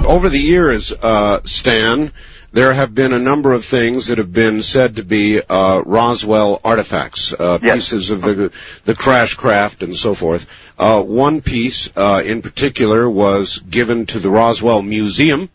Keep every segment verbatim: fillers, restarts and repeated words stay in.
over the years, uh, Stan, there have been a number of things that have been said to be uh, Roswell artifacts, uh, yes. pieces of the the crash craft and so forth. Uh, one piece uh, in particular was given to the Roswell Museum,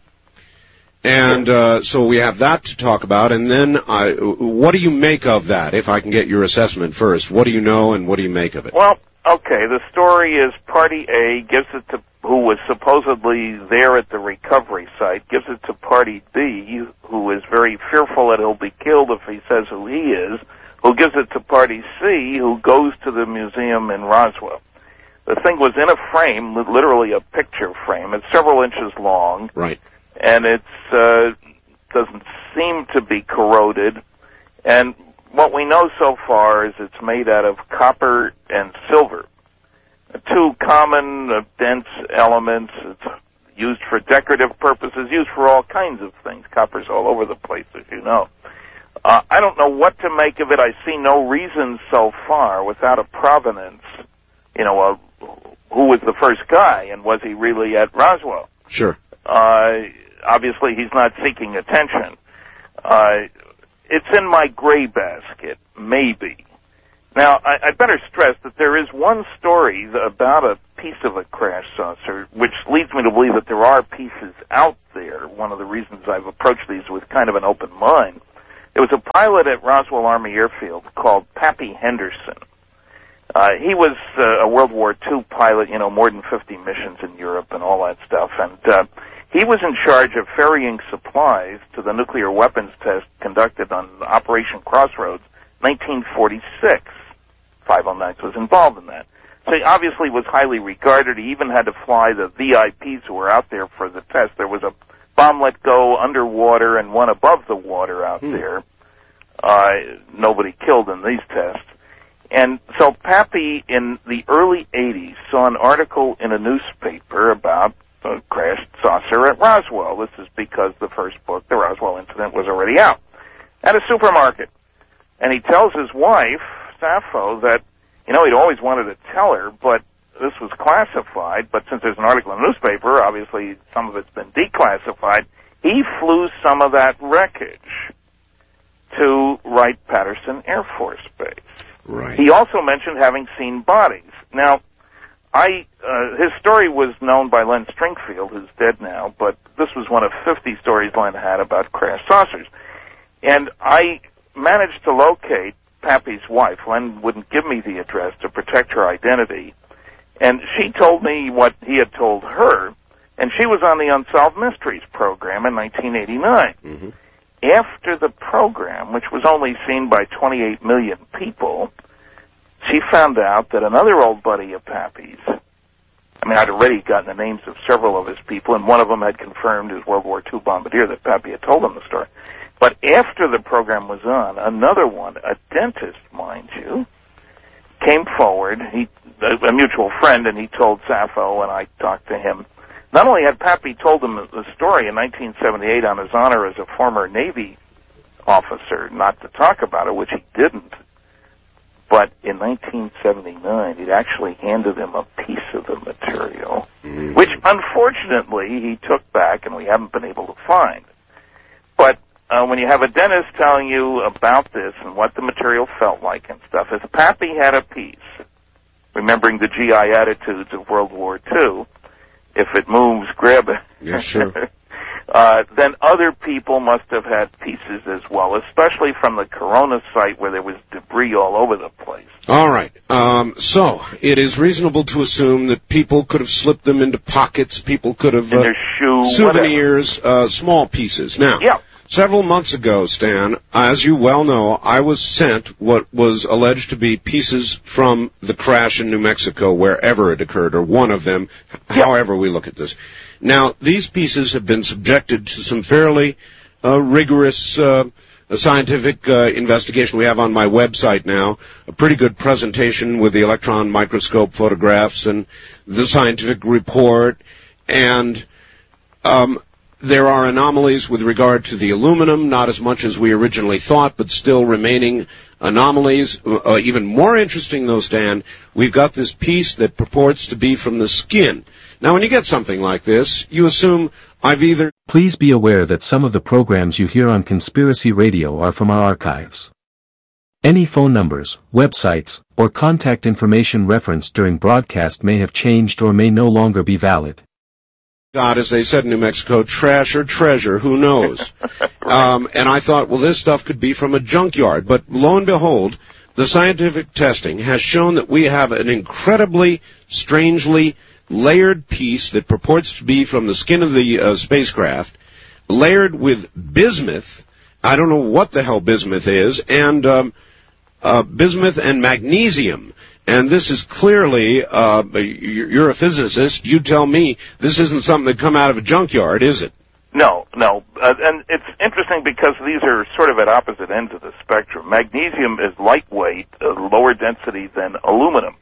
and uh, so we have that to talk about. And then, uh, what do you make of that? If I can get your assessment first, what do you know and what do you make of it? Well, okay, the story is Party A gives it to who was supposedly there at the recovery site, gives it to Party B, who is very fearful that he'll be killed if he says who he is, who gives it to Party C, who goes to the museum in Roswell. The thing was in a frame, literally a picture frame. It's several inches long. Right. And it uh, doesn't seem to be corroded. And what we know so far is it's made out of copper and silver. Two common, uh, dense elements. It's used for decorative purposes, used for all kinds of things. Copper's all over the place, as you know. Uh, I don't know what to make of it. I see no reason so far without a provenance. You know, uh, who was the first guy, and was he really at Roswell? Sure. Uh, obviously, he's not seeking attention. Uh, it's in my gray basket, maybe. Now, I, I better stress that there is one story about a piece of a crash saucer, which leads me to believe that there are pieces out there. One of the reasons I've approached these with kind of an open mind. There was a pilot at Roswell Army Airfield called Pappy Henderson. Uh, he was uh, a World War Two pilot, you know, more than fifty missions in Europe and all that stuff, and uh, he was in charge of ferrying supplies to the nuclear weapons test conducted on Operation Crossroads, nineteen forty-six. five oh nine was involved in that. So he obviously was highly regarded. He even had to fly the V I Ps who were out there for the test. There was a bomb let go underwater and one above the water out hmm. there. Uh, nobody killed in these tests. And so Pappy, in the early eighties, saw an article in a newspaper about a crashed saucer at Roswell. This is because the first book, The Roswell Incident, was already out at a supermarket. And he tells his wife, Sappho, that, you know, he'd always wanted to tell her, but this was classified, but since there's an article in the newspaper, obviously some of it's been declassified, he flew some of that wreckage to Wright-Patterson Air Force Base. Right. He also mentioned having seen bodies. Now, I uh, his story was known by Len Stringfield, who's dead now, but this was one of fifty stories Len had about crashed saucers. And I managed to locate Pappy's wife. Len wouldn't give me the address to protect her identity. And she told me what he had told her, and she was on the Unsolved Mysteries program in nineteen eighty-nine. Mm-hmm. After the program, which was only seen by twenty-eight million people, she found out that another old buddy of Pappy's, I mean, I'd already gotten the names of several of his people, and one of them had confirmed his World War Two bombardier that Pappy had told him the story. But after the program was on, another one, a dentist, mind you, came forward, he, a, a mutual friend, and he told Sappho, and I talked to him. Not only had Pappy told him the story in nineteen seventy-eight on his honor as a former Navy officer not to talk about it, which he didn't, but in nineteen seventy-nine, he'd actually handed him a piece of the material, mm-hmm. which unfortunately he took back and we haven't been able to find. But uh, when you have a dentist telling you about this and what the material felt like and stuff, if Pappy had a piece, remembering the G I attitudes of World War Two, if it moves, grab it. Yeah, sure. uh, then other people must have had pieces as well, especially from the Corona site where there was debris all over the place. All right. Um, so it is reasonable to assume that people could have slipped them into pockets. People could have in uh, their shoe, souvenirs, uh, small pieces. Now, yeah. Several months ago, Stan, as you well know, I was sent what was alleged to be pieces from the crash in New Mexico, wherever it occurred, or one of them, yeah. however we look at this. Now, these pieces have been subjected to some fairly uh, rigorous uh, scientific uh, investigation. We have on my website now a pretty good presentation with the electron microscope photographs and the scientific report, and um there are anomalies with regard to the aluminum, not as much as we originally thought, but still remaining anomalies. Uh, even more interesting, though, Stan, we've got this piece that purports to be from the skin. Now, when you get something like this, you assume I've either... Please be aware that some of the programs you hear on Conspiracy Radio are from our archives. Any phone numbers, websites, or contact information referenced during broadcast may have changed or may no longer be valid. God, as they said in New Mexico, trash or treasure, who knows? Right. um, and I thought, well, this stuff could be from a junkyard. But lo and behold, the scientific testing has shown that we have an incredibly, strangely layered piece that purports to be from the skin of the uh, spacecraft, layered with bismuth. I don't know what the hell bismuth is, and um, uh, bismuth and magnesium. And this is clearly, uh, you're a physicist, you tell me this isn't something that come out of a junkyard, is it? No, no. Uh, and it's interesting because these are sort of at opposite ends of the spectrum. Magnesium is lightweight, uh, lower density than aluminum.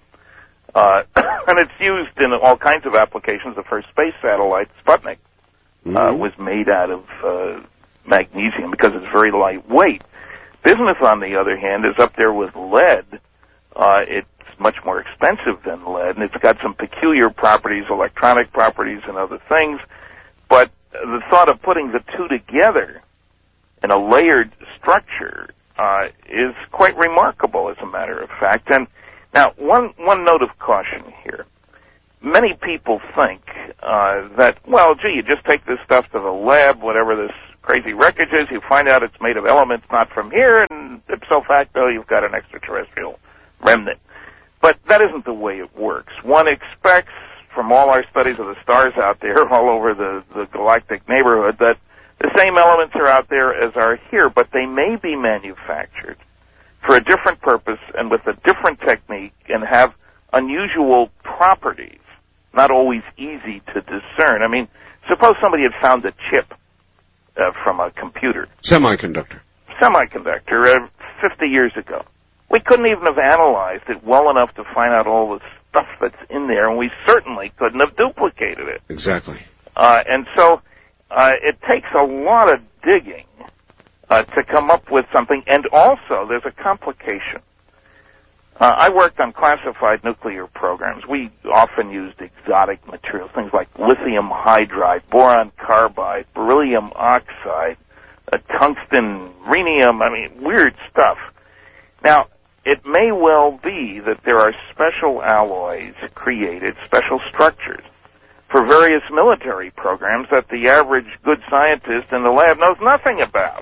Uh, and it's used in all kinds of applications. The first space satellite, Sputnik, uh, mm-hmm. was made out of uh, magnesium because it's very lightweight. Bismuth, on the other hand, is up there with lead. Uh, it's much more expensive than lead, and it's got some peculiar properties, electronic properties and other things. But the thought of putting the two together in a layered structure uh, is quite remarkable, as a matter of fact. And now, one one note of caution here. Many people think uh, that, well, gee, you just take this stuff to the lab, whatever this crazy wreckage is, you find out it's made of elements not from here, and ipso facto, you've got an extraterrestrial remnant. But that isn't the way it works. One expects, from all our studies of the stars out there, all over the, the galactic neighborhood, that the same elements are out there as are here, but they may be manufactured for a different purpose and with a different technique and have unusual properties, not always easy to discern. I mean, suppose somebody had found a chip uh, from a computer. Semiconductor. Semiconductor, uh, fifty years ago. We couldn't even have analyzed it well enough to find out all the stuff that's in there, and we certainly couldn't have duplicated it. Exactly. Uh, and so uh, it takes a lot of digging uh, to come up with something, and also there's a complication. Uh, I worked on classified nuclear programs. We often used exotic materials, things like lithium hydride, boron carbide, beryllium oxide, uh, tungsten, rhenium, I mean, weird stuff. Now, it may well be that there are special alloys created, special structures, for various military programs that the average good scientist in the lab knows nothing about.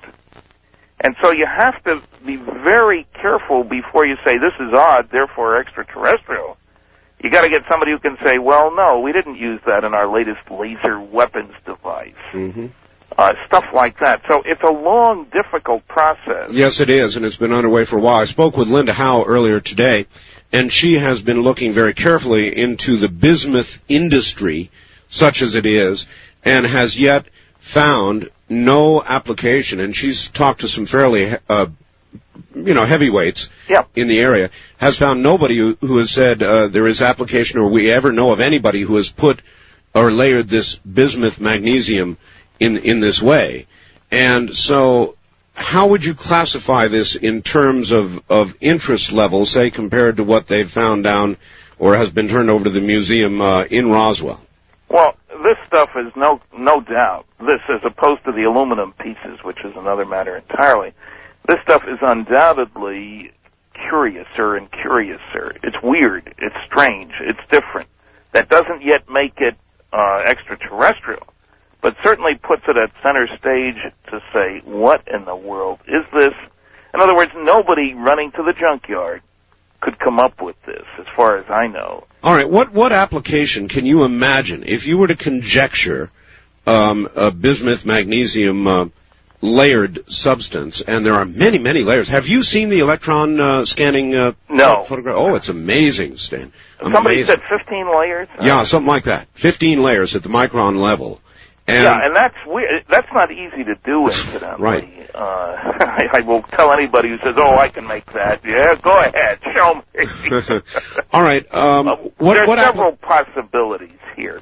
And so you have to be very careful before you say, this is odd, therefore extraterrestrial. You got to get somebody who can say, well, no, we didn't use that in our latest laser weapons device. Mm-hmm. Uh, stuff like that. So it's a long, difficult process. Yes, it is, and it's been underway for a while. I spoke with Linda Howe earlier today, and she has been looking very carefully into the bismuth industry, such as it is, and has yet found no application. And she's talked to some fairly, uh, you know, heavyweights yep. in the area, has found nobody who, who has said uh, there is application, or we ever know of anybody who has put or layered this bismuth magnesium in in this way. And so how would you classify this in terms of, of interest level, say, compared to what they've found down or has been turned over to the museum uh, in Roswell? Well, this stuff is no no doubt, this as opposed to the aluminum pieces, which is another matter entirely, this stuff is undoubtedly curiouser and curiouser. It's weird, it's strange, it's different. That doesn't yet make it uh, extraterrestrial, but certainly puts it at center stage to say, what in the world is this? In other words, nobody running to the junkyard could come up with this, as far as I know. All right, what what application can you imagine if you were to conjecture um, a bismuth magnesium uh, layered substance, and there are many, many layers. Have you seen the electron uh, scanning uh, no. photograph? Oh, it's amazing, Stan. Amazing. Somebody said fifteen layers? Yeah, something like that. fifteen layers at the micron level. And yeah, and that's weird. That's not easy to do, incidentally. Right. Uh, I, I will tell anybody who says, "Oh, I can make that." Yeah, go ahead, show me. All right. Um, uh, what, there are what several possibilities here.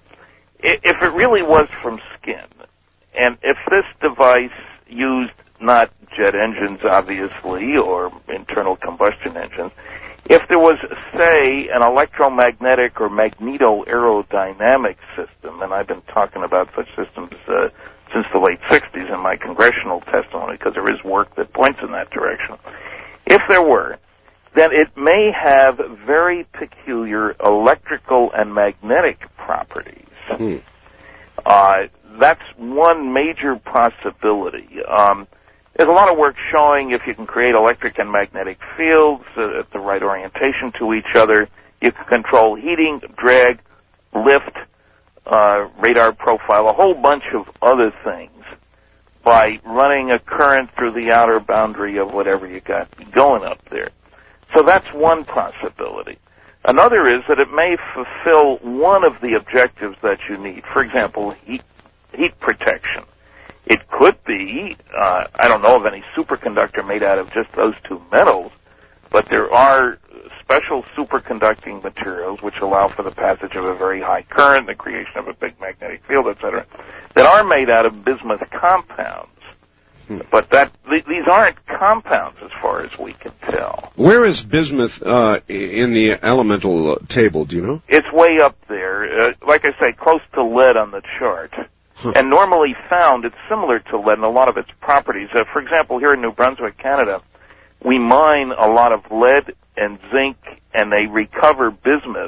If it really was from skin, and if this device used not jet engines, obviously, or internal combustion engines, If there was, say, an electromagnetic or magneto-aerodynamic system, and I've been talking about such systems uh, since the late sixties in my congressional testimony, because there is work that points in that direction. If there were, then it may have very peculiar electrical and magnetic properties. Hmm. Uh, that's one major possibility. Um, there's a lot of work showing if you can create electric and magnetic fields uh, at the right orientation to each other, you can control heating, drag, lift, uh, radar profile, a whole bunch of other things by running a current through the outer boundary of whatever you got going up there. So that's one possibility. Another is that it may fulfill one of the objectives that you need. For example, heat, heat protection. It could be, uh, I don't know of any superconductor made out of just those two metals, but there are special superconducting materials which allow for the passage of a very high current, the creation of a big magnetic field, et cetera, that are made out of bismuth compounds. Hmm. But that th- these aren't compounds as far as we can tell. Where is bismuth uh, in the elemental uh, table, do you know? It's way up there. Uh, like I say, close to lead on the chart. Huh. And normally found, it's similar to lead in a lot of its properties. Uh, for example, here in New Brunswick, Canada, we mine a lot of lead and zinc, and they recover bismuth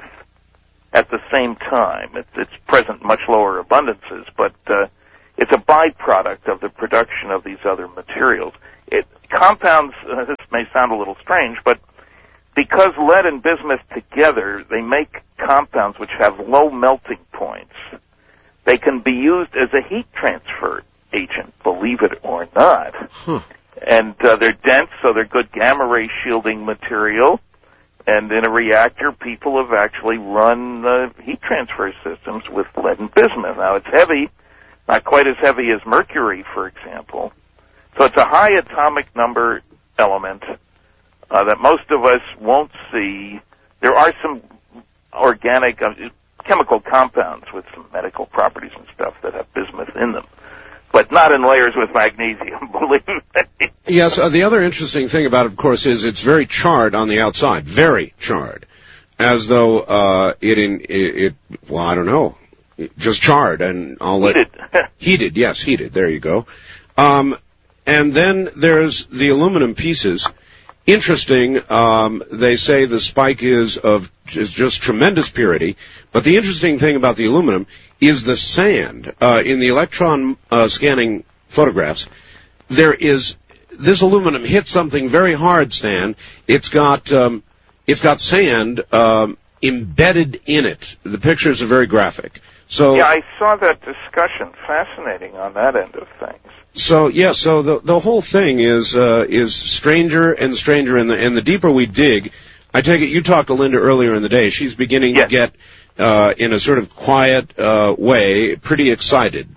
at the same time. It's, it's present in much lower abundances, but uh, it's a byproduct of the production of these other materials. It compounds, uh, this may sound a little strange, but because lead and bismuth together, they make compounds which have low melting points. They can be used as a heat transfer agent, believe it or not. Huh. And uh, they're dense, so they're good gamma ray shielding material. And in a reactor, people have actually run uh, heat transfer systems with lead and bismuth. Now, it's heavy, not quite as heavy as mercury, for example. So it's a high atomic number element uh, that most of us won't see. There are some organic, uh, chemical compounds with some medical properties and stuff that have bismuth in them, but not in layers with magnesium, believe me. Yes, uh, the other interesting thing about it, of course, is it's very charred on the outside, very charred, as though uh, it, in, it, it, well, I don't know, it just charred, and I'll let... Heated. Heated, yes, heated, there you go. Um, and then there's the aluminum pieces. Interesting, um, they say the spike is of is just tremendous purity, but the interesting thing about the aluminum is the sand. Uh, in the electron uh, scanning photographs, there is, this aluminum hit something very hard, Stan. It's got, um, it's got sand um, embedded in it. The pictures are very graphic. So yeah, I saw that discussion. Fascinating on that end of things. So yeah, so the the whole thing is uh, is stranger and stranger, and the and the deeper we dig, I take it you talked to Linda earlier in the day. She's beginning yes. to get uh, in a sort of quiet uh, way, pretty excited.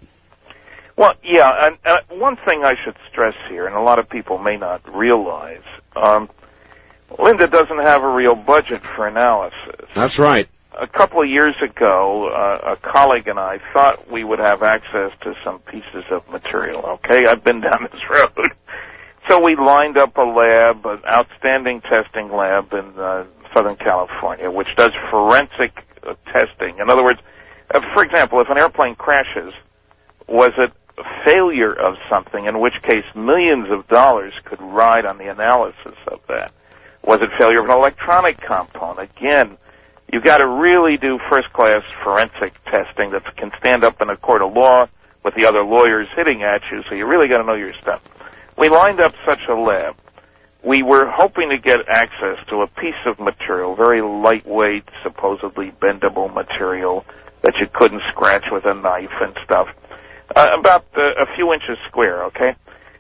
Well, yeah, and uh, one thing I should stress here, and a lot of people may not realize, um, Linda doesn't have a real budget for analysis. That's right. A couple of years ago, uh, a colleague and I thought we would have access to some pieces of material, okay? I've been down this road. So we lined up a lab, an outstanding testing lab in uh, Southern California, which does forensic uh, testing. In other words, uh, for example, if an airplane crashes, was it a failure of something, in which case millions of dollars could ride on the analysis of that? Was it failure of an electronic component? Again, you've got to really do first-class forensic testing that can stand up in a court of law with the other lawyers hitting at you, so you really got to know your stuff. We lined up such a lab. We were hoping to get access to a piece of material, very lightweight, supposedly bendable material that you couldn't scratch with a knife and stuff, uh, about uh, a few inches square, okay?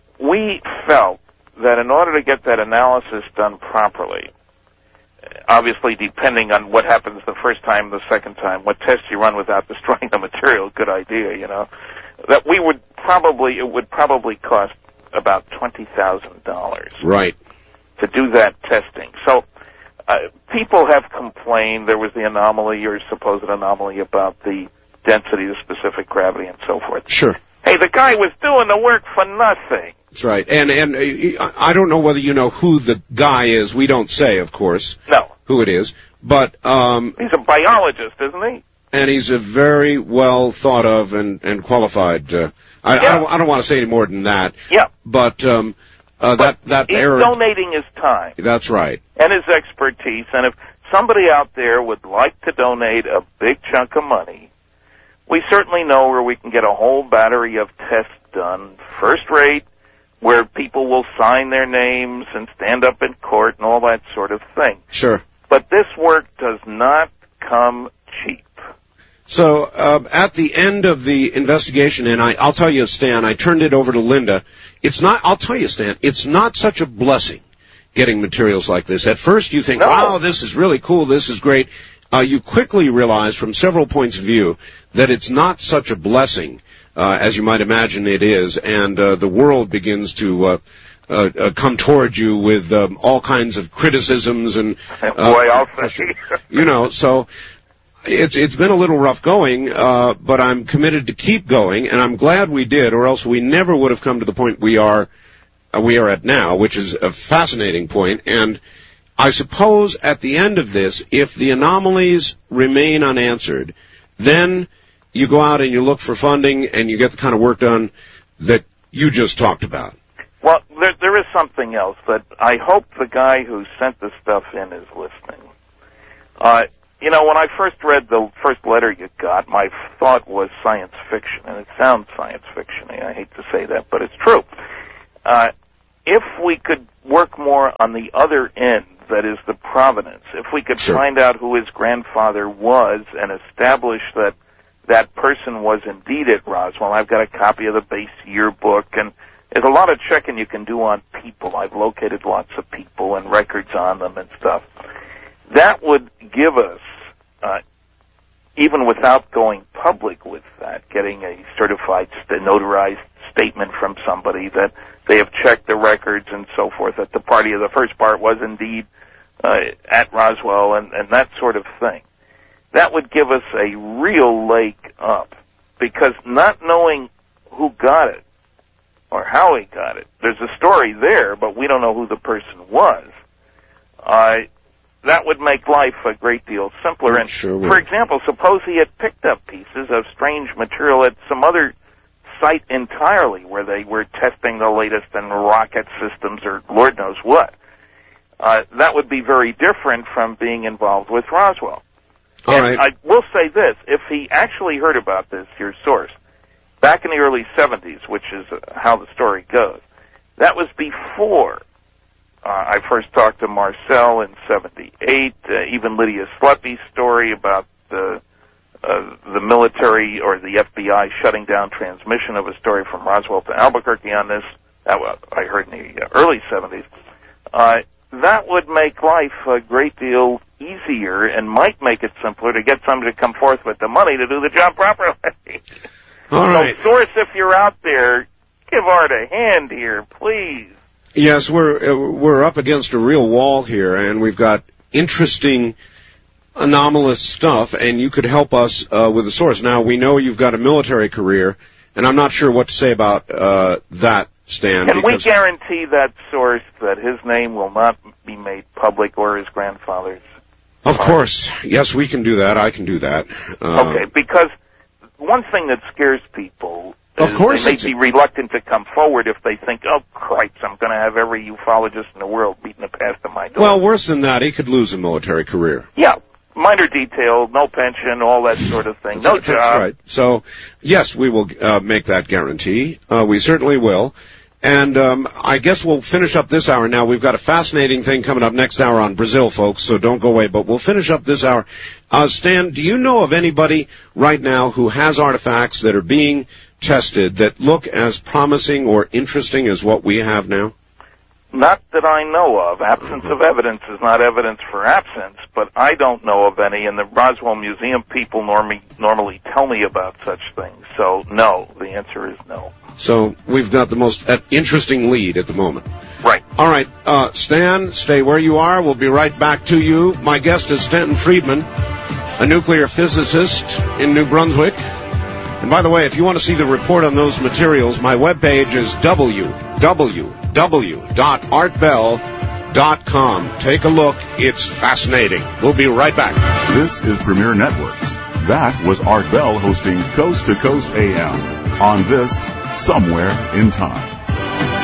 We felt that in order to get that analysis done properly, obviously, depending on what happens the first time, the second time, what tests you run without destroying the material, good idea, you know, that we would probably, it would probably cost about twenty thousand dollars. Right. To do that testing. So, uh, people have complained there was the anomaly or supposed anomaly about the density, the specific gravity, and so forth. Sure. Hey, Hey, the guy was doing the work for nothing. That's right. And and uh, I don't know whether you know who the guy is. We don't say, of course, no. who it is. But um, he's a biologist, isn't he? And he's a very well thought of and, and qualified. Uh, I, yeah. I don't, I don't want to say any more than that. Yeah. But um, uh, but that that he's error, donating his time. That's right. And his expertise. And if somebody out there would like to donate a big chunk of money, we certainly know where we can get a whole battery of tests done, first rate, where people will sign their names and stand up in court and all that sort of thing. Sure. But this work does not come cheap. So uh, at the end of the investigation, and I, I'll tell you, Stan, I turned it over to Linda. It's not, I'll tell you, Stan, it's not such a blessing getting materials like this. At first you think, no. wow, this is really cool, this is great. Uh, you quickly realize from several points of view that it's not such a blessing uh, as you might imagine it is, and uh, the world begins to uh, uh, uh, come toward you with um, all kinds of criticisms and uh, boy, I'll say. you know, so it's it's been a little rough going, uh, but I'm committed to keep going, and I'm glad we did, or else we never would have come to the point we are uh, we are at now, which is a fascinating point. And I suppose at the end of this, if the anomalies remain unanswered, then you go out and you look for funding and you get the kind of work done that you just talked about. Well, there, there is something else that I hope the guy who sent the stuff in is listening. Uh, you know, when I first read the first letter you got, my thought was science fiction, and it sounds science fiction-y. I hate to say that, but it's true. Uh, if we could work more on the other end, that is the provenance, if we could sure. find out who his grandfather was and establish that that person was indeed at Roswell. I've got a copy of the base yearbook, and there's a lot of checking you can do on people. I've located lots of people and records on them and stuff. That would give us, uh, even without going public with that, getting a certified, st- notarized statement from somebody that they have checked the records and so forth, that the party of the first part was indeed uh, at Roswell and, and that sort of thing. That would give us a real leg up, because not knowing who got it or how he got it, there's a story there, but we don't know who the person was. Uh, that would make life a great deal simpler. And sure would. For example, suppose he had picked up pieces of strange material at some other site entirely where they were testing the latest in rocket systems or Lord knows what. Uh, that would be very different from being involved with Roswell. All and right. I will say this, if he actually heard about this, your source, back in the early seventies, which is how the story goes, that was before uh, I first talked to Marcel in seventy-eight, uh, even Lydia Slepy's story about the uh, the military or the F B I shutting down transmission of a story from Roswell to Albuquerque on this, that was, I heard in the early seventies. Uh, that would make life a great deal easier and might make it simpler to get somebody to come forth with the money to do the job properly. All right. So, Source, if you're out there, give Art a hand here, please. Yes, we're uh, we're up against a real wall here, and we've got interesting, anomalous stuff, and you could help us uh, with the source. Now, we know you've got a military career, and I'm not sure what to say about uh, that, Stan. Can we because guarantee that source that his name will not be made public or his grandfather's? Of course. Yes, we can do that. I can do that. Uh, Okay, because one thing that scares people is Of course they may it's- be reluctant to come forward if they think, oh, Christ, I'm going to have every ufologist in the world beating the past of my door. Well, worse than that, he could lose a military career. Yeah, minor detail, no pension, all that sort of thing, no That's job. right. So, yes, we will uh, make that guarantee. Uh, we certainly will. And um, I guess we'll finish up this hour now. We've got a fascinating thing coming up next hour on Brazil, folks, so don't go away. But we'll finish up this hour. Uh, Stan, do you know of anybody right now who has artifacts that are being tested that look as promising or interesting as what we have now? Not that I know of. Absence of evidence is not evidence for absence, but I don't know of any, and the Roswell Museum people normally, normally tell me about such things. So, no, the answer is no. So we've got the most uh, interesting lead at the moment. Right. All right, uh, Stan, stay where you are. We'll be right back to you. My guest is Stanton Friedman, a nuclear physicist in New Brunswick. And by the way, if you want to see the report on those materials, my webpage is w w w dot art bell dot com. Take a look. It's fascinating. We'll be right back. This is Premier Networks. That was Art Bell hosting Coast to Coast A M on this Somewhere in Time.